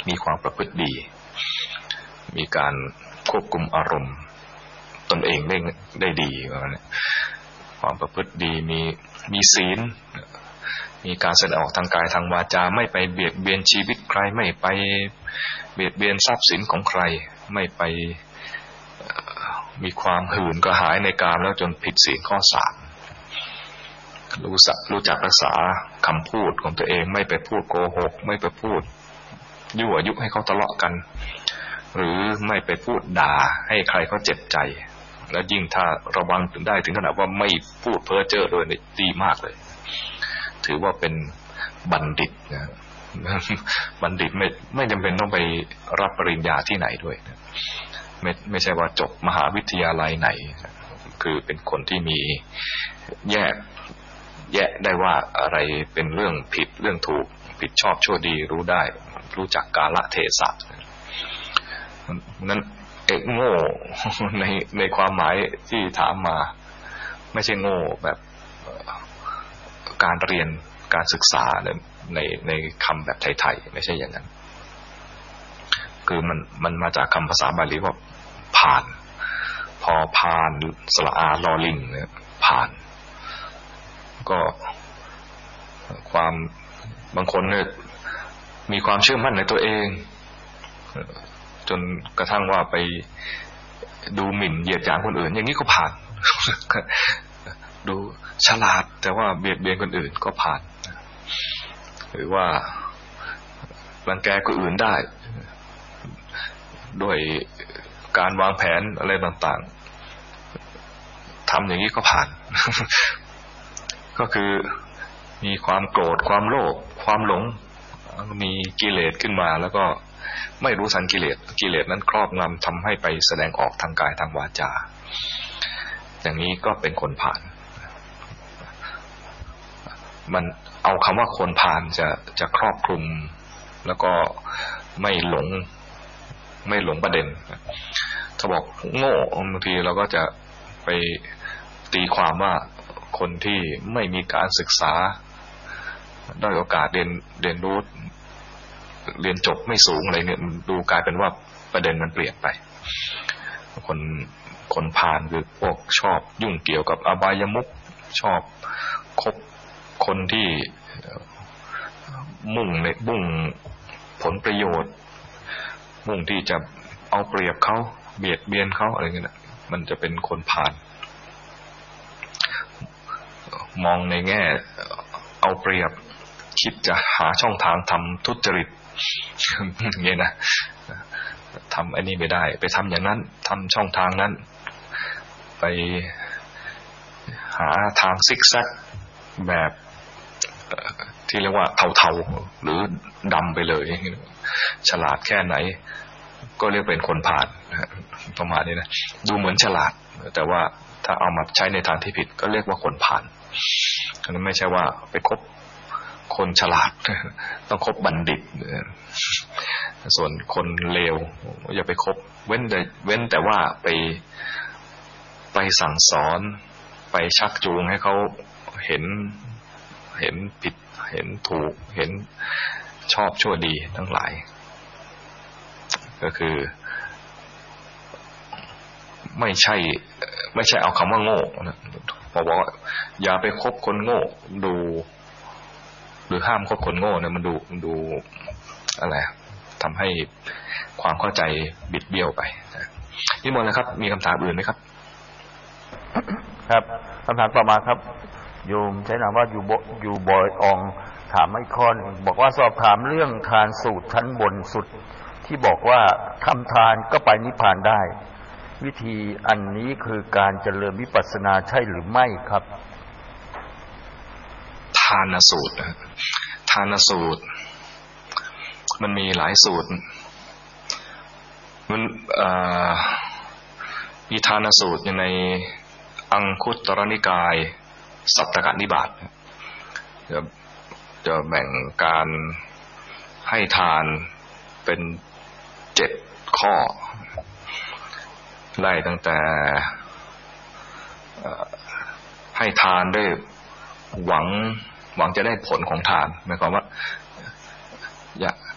มีความประพฤติดีมีการควบคุมอารมณ์ตนเองได้ดีความประพฤติดีมีศีลมีการแสดงออกทางกายทางวาจาไม่ไปเบียดเบียนชีวิตใครไม่ไปเบียดเบียนทรัพย์สินของใครไม่ไปมีความหื่นกระหายในกามแล้วจนผิดศีลข้อ3รู้จักรักษาคำพูดของตัวเองไม่ไปพูดโกหกไม่ไปพูดยั่วยุให้เขาทะเลาะกันหรือไม่ไปพูดด่าให้ใครเขาเจ็บใจแล้วยิ่งถ้าระวังได้ถึงขนาดว่าไม่พูดเพ้อเจ้อด้วยนี่ดีมากเลยถือว่าเป็นบัณฑิตนะบัณฑิตไม่จำเป็นต้องไปรับปริญญาที่ไหนด้วยนะไม่ใช่ว่าจบมหาวิทยาลัยไหนคือเป็นคนที่มีแยกได้ว่าอะไรเป็นเรื่องผิดเรื่องถูกผิดชอบชั่วดีรู้ได้รู้จักกาลเทศะนั้นโง่ในความหมายที่ถามมาไม่ใช่โง่แบบการเรียนการศึกษาในคำแบบไทยๆไม่ใช่อย่างนั้นคือมันมาจากคำภาษาบาลีว่าผ่านพอผ่านสระอาลอลิงเนี่ยผ่านก็ความบางคนเนี่ยมีความเชื่อมั่นในตัวเองจนกระทั่งว่าไปดูหมิ่นเหยียดหยามคนอื่นอย่างนี้ก็ผ่านดูฉลาดแต่ว่าเบียดเบียนคนอื่นก็ผ่านหรือว่ารังแกคนอื่นได้ด้วยการวางแผนอะไรต่างๆทำอย่างนี้ก็ผ่านก็คือมีความโกรธความโลภความหลงมีกิเลสขึ้นมาแล้วก็ไม่รู้ทันกิเลสนั้นครอบงำทำให้ไปแสดงออกทางกายทางวาจาอย่างนี้ก็เป็นคนผ่านมันเอาคำว่าคนผ่านจะครอบคลุมแล้วก็ไม่หลงประเด็นถ้าบอกโง่บางทีเราก็จะไปตีความว่าคนที่ไม่มีการศึกษาด้อยโอกาสเรียนรู้เรียนจบไม่สูงอะไรเนี่ยดูกลายเป็นว่าประเด็นมันเปลี่ยนไปคนพาลคือพวกชอบยุ่งเกี่ยวกับอบายมุขชอบคบคนที่มุ่งผลประโยชน์มุ่งที่จะเอาเปรียบเขาเบียดเบียนเขาอะไรเงี้ยมันจะเป็นคนพาลมองในแง่เอาเปรียบคิดจะหาช่องทางทำทุจริตอย่างเงี้ยนะทำอันนี้ไม่ได้ไปทำอย่างนั้นทำช่องทางนั้นไปหาทางซิกแซกแบบที่เรียกว่าเทาๆหรือดำไปเลยฉลาดแค่ไหนก็เรียกเป็นคนผ่านประมาณนี้นะดูเหมือนฉลาดแต่ว่าถ้าเอามาใช้ในทางที่ผิดก็เรียกว่าคนผ่านอันนั้นไม่ใช่ว่าไปคบคนฉลาดต้องคบบัณฑิตส่วนคนเลวอย่าไปคบเว้นแต่ว่าไปสั่งสอนไปชักจูงให้เขาเห็นผิดเห็นถูกเห็นชอบชั่วดีทั้งหลายก็คือไม่ใช่เอาคำว่าโง่นะพอบอกอย่าไปคบคนโง่ดูหรือห้ามคบคนโง่เนี่ยมันดูอะไรทำให้ความเข้าใจบิดเบี้ยวไปนิมนต์นะครับมีคำถามอื่นไหมครับครับคำถามต่อมาครับโยมใช้นามว่าอยู่บอยอองถามอีกข้อนึงบอกว่าสอบถามเรื่องทานสูตรชั้นบนสุดที่บอกว่าทำทานก็ไปนิพพานได้วิธีอันนี้คือการเจริญวิปัสสนาใช่หรือไม่ครับทานสูตรมันมีหลายสูตรมันมีทานสูตรอยู่ในอังคุตรนิกายสัตตกนิบาตจะแบ่งการให้ทานเป็น7ข้อไล่ตั้งแต่ให้ทานด้วยหวังจะได้ผลของทานหมายความว่า